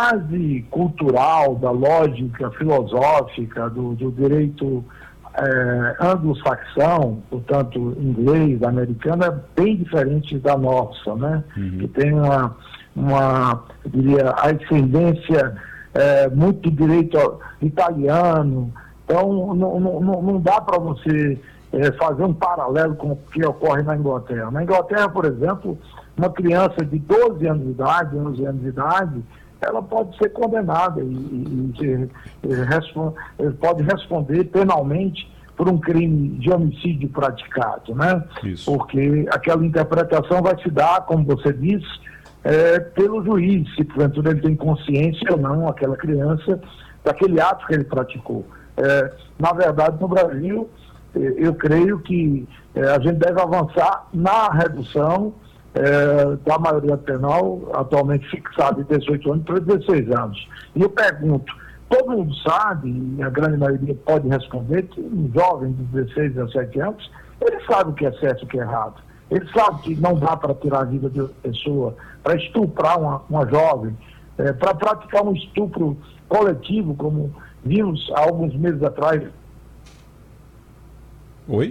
base cultural, da lógica filosófica, do direito anglo-saxão, portanto, inglês, americano, é bem diferente da nossa, né? Que tem eu diria, a ascendência muito do direito italiano. Então, não dá para você fazer um paralelo com o que ocorre na Inglaterra. Na Inglaterra, por exemplo, uma criança de 12 anos de idade, 11 anos de idade, ela pode ser condenada e pode responder penalmente por um crime de homicídio praticado, né? Isso. Porque aquela interpretação vai se dar, como você disse, pelo juiz, se porventura ele tem consciência ou não, aquela criança, daquele ato que ele praticou. Na verdade, no Brasil, eu creio que a gente deve avançar na redução da maioria penal, atualmente fixada de 18 anos para 16 anos. E eu pergunto, todo mundo sabe, e a grande maioria pode responder, que um jovem de 16, 17 anos, ele sabe o que é certo e o que é errado. Ele sabe que não dá para tirar a vida de outra pessoa, para estuprar uma jovem, para praticar um estupro coletivo, como vimos há alguns meses atrás. Oi?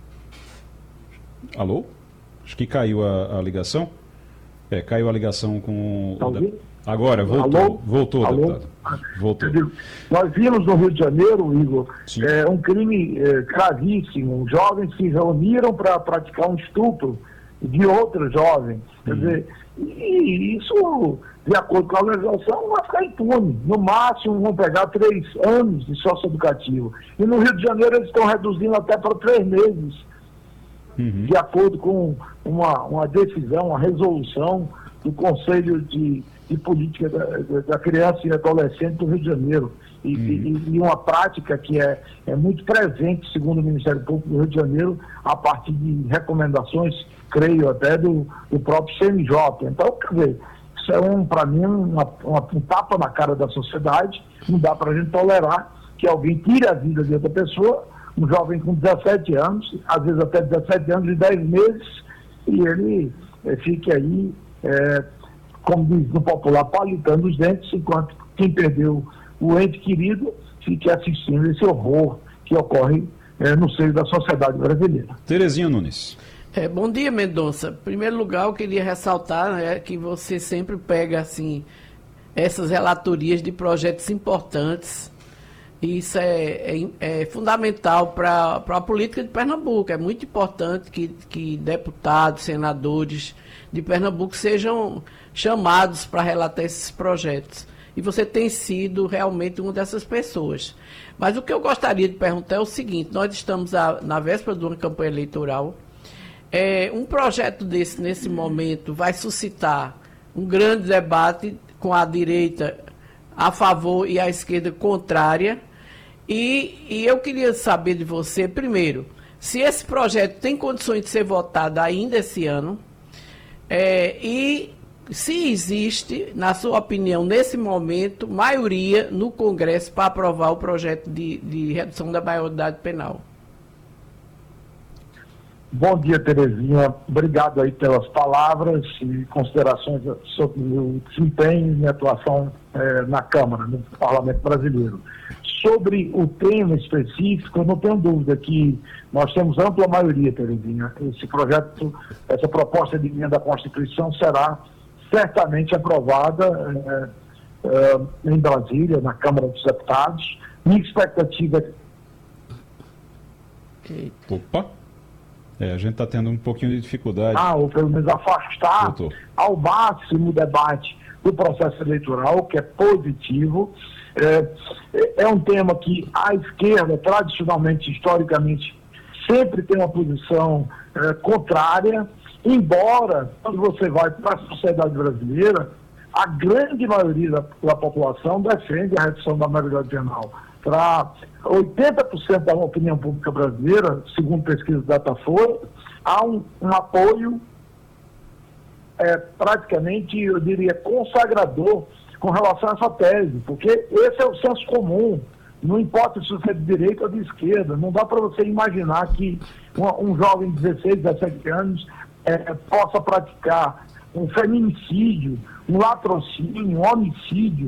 Alô? Acho que caiu a ligação. Caiu a ligação com... Agora, voltou. Alô? Voltou, Alô? deputado. Voltou. Nós vimos no Rio de Janeiro, Igor, Sim. Um crime gravíssimo. Jovens se reuniram para praticar um estupro de outra jovem. Quer dizer, e isso, de acordo com a legislação, vai ficar impune. No máximo, vão pegar 3 anos de socioeducativo. E no Rio de Janeiro, eles estão reduzindo até para 3 meses. De acordo com uma decisão, uma resolução do Conselho de Política da Criança e Adolescente do Rio de Janeiro. E uma prática que é muito presente, segundo o Ministério Público do Rio de Janeiro, a partir de recomendações, creio até, do próprio CNJ. Então, quer dizer, isso é, para mim, um tapa na cara da sociedade. Não dá para a gente tolerar que alguém tire a vida de outra pessoa, um jovem com 17 anos, às vezes até 17 anos e 10 meses, e ele fique aí, como diz no popular, palitando os dentes, enquanto quem perdeu o ente querido fique assistindo esse horror que ocorre no seio da sociedade brasileira. Terezinha Nunes. Bom dia, Mendonça. Em primeiro lugar, eu queria ressaltar que você sempre pega assim, essas relatorias de projetos importantes. Isso é fundamental para a política de Pernambuco. É muito importante que deputados, senadores de Pernambuco sejam chamados para relatar esses projetos. E você tem sido realmente uma dessas pessoas. Mas o que eu gostaria de perguntar é o seguinte: nós estamos na véspera de uma campanha eleitoral. Um projeto desse, nesse momento, vai suscitar um grande debate com a direita a favor e a esquerda contrária. E eu queria saber de você, primeiro, se esse projeto tem condições de ser votado ainda esse ano, e se existe, na sua opinião, nesse momento, maioria no Congresso para aprovar o projeto de redução da maioridade penal. Bom dia, Terezinha. Obrigado aí pelas palavras e considerações sobre o meu desempenho e minha atuação na Câmara, no Parlamento Brasileiro. Sobre o tema específico, eu não tenho dúvida que nós temos ampla maioria, Terezinha. Esse projeto, essa proposta de emenda à Constituição será certamente aprovada em Brasília, na Câmara dos Deputados. Minha expectativa é... Opa! A gente está tendo um pouquinho de dificuldade. Ou pelo menos afastar Doutor. ao máximo o debate do processo eleitoral, que é positivo. É um tema que a esquerda, tradicionalmente, historicamente, sempre tem uma posição contrária, embora, quando você vai para a sociedade brasileira, a grande maioria da população defende a redução da maioridade penal. Para 80% da opinião pública brasileira, segundo pesquisa da Datafolha, há um apoio praticamente, eu diria, consagrador com relação a essa tese, porque esse é o senso comum, não importa se você é de direita ou de esquerda, não dá para você imaginar que um jovem de 16, 17 anos possa praticar um feminicídio, um latrocínio, um homicídio,